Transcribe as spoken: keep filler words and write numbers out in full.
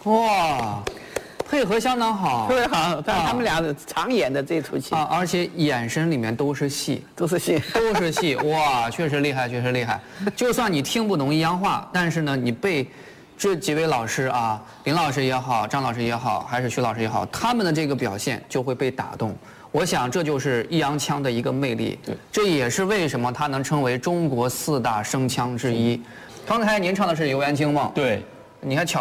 哇，配合相当好， 特别好。但他们俩常演的这出戏啊，而且眼神里面都是戏， 都是戏， 都是戏，哇，确实厉害，确实厉害。就算你听不懂阴阳话，但是呢，你被这几位老师啊，林老师也好，张老师也好，还是徐老师也好，他们的这个表现就会被打动。我想这就是易烊千的一个魅力， 对， 这也是为什么他能称为中国四大声腔之一。刚才您唱的是《游园惊梦》， 对， 你看巧。